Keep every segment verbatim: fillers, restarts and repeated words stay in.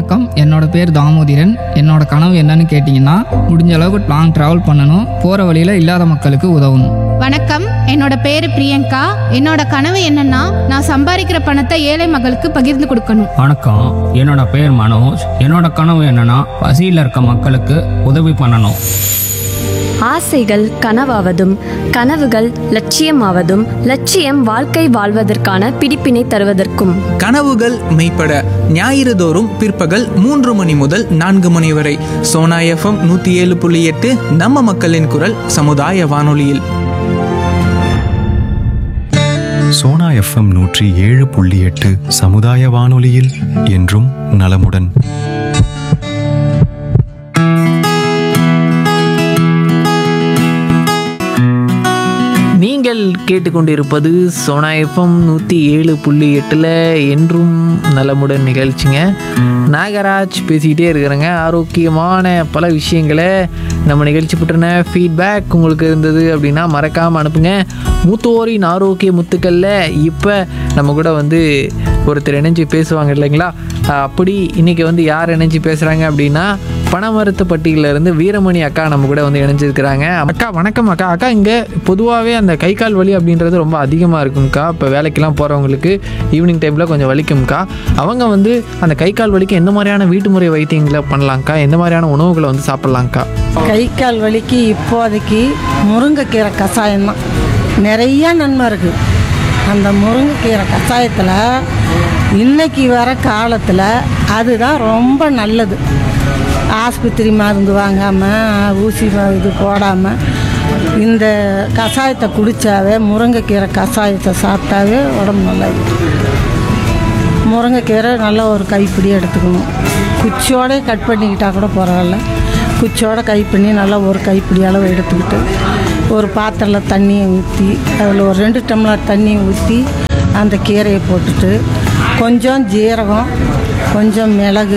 வணக்கம். என்னோட பேர் தாமோதிரன். என்னோட கனவு என்னன்னு கேட்டிங்கன்னா, முடிஞ்ச அளவுக்கு லாங் ட்ராவல் பண்ணணும், போகிற வழியில் இல்லாத மக்களுக்கு உதவணும். வணக்கம், என்னோட பேரு பிரியங்கா. என்னோட கனவு என்னன்னா, நான் சம்பாதிக்கிற பணத்தை ஏழை மக்களுக்கு பகிர்ந்து கொடுக்கணும். வணக்கம், என்னோட பேர் மனோஜ். என்னோட கனவு என்னன்னா, பசியில் இருக்க மக்களுக்கு உதவி பண்ணணும். ஆசைகள் கனவாவதும் கனவுகள் லட்சியமாவதும் லட்சியம் வாழ்க்கை வாழ்வதற்கான பிடிப்பினை தருவதற்கும். கனவுகள் மெய்ப்பட ஞாயிறு தோறும் பிற்பகல் மூன்று மணி முதல் நான்கு மணி வரை சோனா எஃப்எம் நூற்றி ஏழு புள்ளி எட்டு நம்ம மக்களின் குரல் சமுதாய வானொலியில். சோனா எஃப்எம் நூற்றி ஏழு புள்ளி எட்டு சமுதாய வானொலியில் என்றும் நலமுடன். நீங்கள் கேட்டுக்கொண்டிருப்பது சோனா எஃப்எம் நூற்றி ஏழு புள்ளி எட்டில் என்றும் நலமுடன் நிகழ்ச்சிங்க. நாகராஜ் பேசிக்கிட்டே இருக்கிறேங்க. ஆரோக்கியமான பல விஷயங்களை நம்ம நிகழ்ச்சி பற்றின ஃபீட்பேக் உங்களுக்கு இருந்தது அப்படின்னா மறக்காமல் அனுப்புங்க. மூத்தோரின் ஆரோக்கிய முத்துக்களில் இப்போ நம்ம கூட வந்து ஒருத்தர் இணைஞ்சு பேசுவாங்க இல்லைங்களா? அப்படி இன்றைக்கி வந்து யார் இணைஞ்சு பேசுகிறாங்க அப்படின்னா, பனமரத்துப்பட்டியிலேருந்து வீரமணி அக்கா நம்ம கூட வந்து இணைஞ்சிருக்கிறாங்க. அக்கா வணக்கம். அக்கா அக்கா இங்கே பொதுவாகவே அந்த கை கால் வலி அப்படின்றது ரொம்ப அதிகமாக இருக்கும்க்கா. இப்போ வேலைக்கெல்லாம் போகிறவங்களுக்கு ஈவினிங் டைமில் கொஞ்சம் வலிக்கும்க்கா. அவங்க வந்து அந்த கை கால் வலிக்கு எந்த மாதிரியான வீட்டு முறை வைத்தியங்களை பண்ணலாங்க்கா? எந்த மாதிரியான உணவுகளை வந்து சாப்பிட்லாங்க்கா? கை கால் வலிக்கு இப்போதைக்கு முருங்கைக்கீரை கஷாயம் தான் நிறையா நன்மை இருக்குது. அந்த முருங்கைக்கீரை கஷாயத்தில் இன்றைக்கி வர காலத்தில் அதுதான் ரொம்ப நல்லது. ஆஸ்பத்திரி மருந்து வாங்காமல் ஊசி இது போடாமல் இந்த கஷாயத்தை குடித்தாவே, முருங்கைக்கீரை கஷாயத்தை சாப்பிட்டாவே உடம்பு நல்லது. முருங்கைக்கீரை நல்லா ஒரு கைப்பிடி எடுத்துக்கணும். குச்சியோட கட் பண்ணிக்கிட்டால் கூட பரவாயில்ல. குச்சியோட கை பண்ணி நல்லா ஒரு கைப்பிடி அளவு எடுத்துக்கிட்டு ஒரு பாத்திரத்தில் தண்ணியை ஊற்றி அதில் ஒரு ரெண்டு டம்ளர் தண்ணியை ஊற்றி அந்த கீரையை போட்டுட்டு கொஞ்சம் ஜீரகம், கொஞ்சம் மிளகு,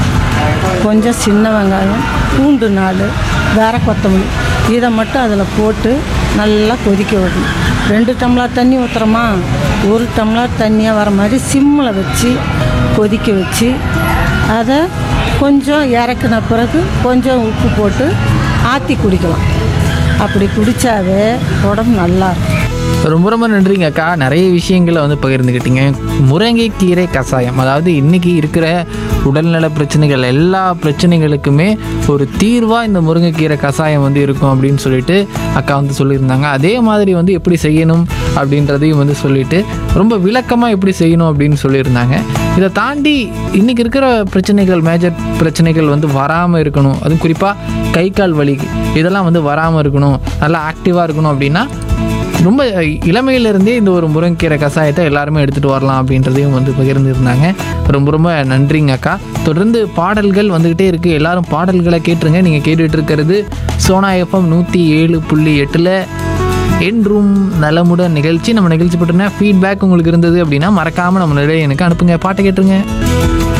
கொஞ்சம் சின்ன வெங்காயம், பூண்டு நாலு, வேற கொத்தமல்லி இதை மட்டும் அதில் போட்டு நல்லா கொதிக்க விடணும். ரெண்டு டம்ளர் தண்ணி ஊற்றுறோமா, ஒரு டம்ளர் தண்ணியாக வர மாதிரி சிம்மில் வச்சு கொதிக்க வச்சு அதை கொஞ்சம் இறக்குன பிறகு கொஞ்சம் உப்பு போட்டு ஆற்றி குடிக்கலாம். அப்படி குடித்தாவே உடம்பு நல்லாயிருக்கும். ரொம்ப ரொம்ப நன்றிங்க அக்கா. நிறைய விஷயங்களை வந்து பகிர்ந்துக்கிட்டீங்க. முருங்கைக்கீரை கஷாயம், அதாவது இன்றைக்கி இருக்கிற உடல்நல பிரச்சனைகள் எல்லா பிரச்சனைகளுக்குமே ஒரு தீர்வாக இந்த முருங்கைக்கீரை கஷாயம் வந்து இருக்கும் அப்படின்னு சொல்லிட்டு அக்கா வந்து சொல்லியிருந்தாங்க. அதே மாதிரி வந்து எப்படி செய்யணும் அப்படின்றதையும் வந்து சொல்லிட்டு ரொம்ப விளக்கமாக எப்படி செய்யணும் அப்படின்னு சொல்லியிருந்தாங்க. இதை தாண்டி இன்றைக்கி இருக்கிற பிரச்சனைகள், மேஜர் பிரச்சனைகள் வந்து வராமல் இருக்கணும், அதுவும் குறிப்பாக கை கால் வலி இதெல்லாம் வந்து வராமல் இருக்கணும், நல்லா ஆக்டிவாக இருக்கணும் அப்படின்னா ரொம்ப இளமையிலேருந்தே இந்த ஒரு முருங்கைக்கீரை கஷாயத்தை எல்லாருமே எடுத்துகிட்டு வரலாம் அப்படின்றதையும் வந்து பகிர்ந்துருந்தாங்க. ரொம்ப ரொம்ப நன்றிங்க அக்கா. தொடர்ந்து பாடல்கள் வந்துக்கிட்டே இருக்குது. எல்லாரும் பாடல்களை கேட்டுருங்க. நீங்கள் கேட்டுட்டு இருக்கிறது சோனா எஃப்எம் நூற்றி ஏழு புள்ளி எட்டில் என்றும் நலமுடன் நிகழ்ச்சி. நம்ம நிகழ்ச்சி பற்றின ஃபீட்பேக் உங்களுக்கு இருந்தது அப்படின்னா மறக்காமல் நம்ம நிறைய எனக்கு அனுப்புங்க. பாட்டை கேட்டுருங்க.